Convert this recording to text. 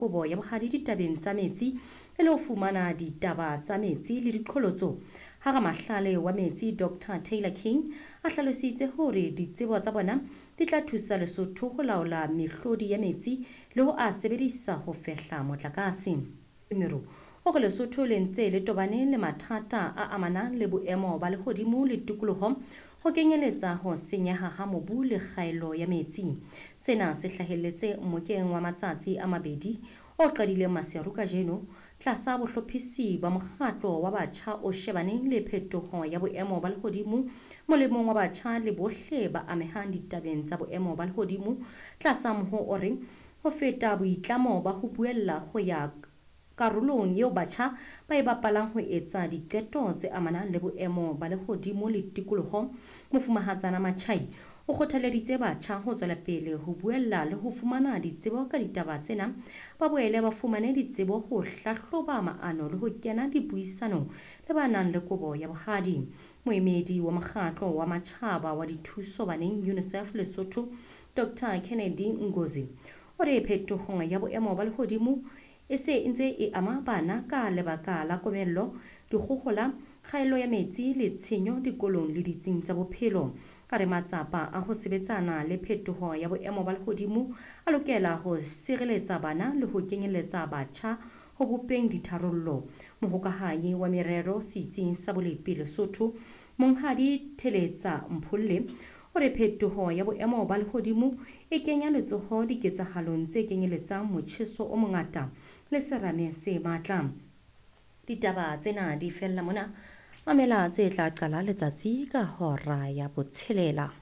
kobo ya bogadi ditabeng tsa metsi e le ho fumana ditaba tsa metsi le diqholotso. Ha Ramahlale wa metsi Dr Taylor King a hlalositse hore ditsebo tsa bona di tla thusa Lesotho ho laola mehlodi ya metsi le ho a sebedisa ho fehla motlakase. Mero o re Lesotho le ntse le tobane le mathata a amanang le boemo ba lehodimo le tikoloho ho kenyeletsa ho senyeha ha mobu le kgaello ya metsi. Sena se hlahelletse mmokeng wa matsatsi a mabedi o qadileng Maseru kajeno tlasa bohlophisi ba mokgatlo wa batjha o shebaneng le phetoho ya boemo ba lehodimo molemong wa batjha le bohle ba amehang ditabeng tsa boemo ba lehodimo tlasa moho o reng ho feta boitlamo ba ho buella ho ya karolong eo batjha ba e bapalang ho etsa diqeto tse amanang le boemo ba lehodimo le tikoloho. Mofumahatsana Machai o kgothaleditse batjha ho tswela pele ho buella le ho fumana ditsebo ka ditaba tsena, ba boele ba fumane ditsebo ho hlahloba maano le ho kena dipuisanong le ba nang le kobo ya bogadi. Moemedi wa mokgatlo wa matjhaba wa dithuso baneng UNICEF Lesotho Dr Kennedy Ngozi o re phetoho ya boemo ba lehodimo e se ntse e ama bana ka lebaka la komello, dikgohola, kgaello ya metsi le tshenyo dikolong le ditsing tsa bophelo. Ka re matsapa a ho sebetsana le phetoho ya boemo ba lehodimo a lokela ho sireletsa bana le ho kenyeletsa batjha ho bopeng ditharollo. Mohokahanyi wa merero setsing sa bolepi Lesotho Monghadi Theletsa Mpholle o re phetoho ya boemo ba lehodimo e kenya letsoho diketsahalong tse kenyeletsang motjheso o mongata le serame se matla. Ditaba tsena di fella mona, mamela tse tla qala letsatsi ka hora ya botshelela.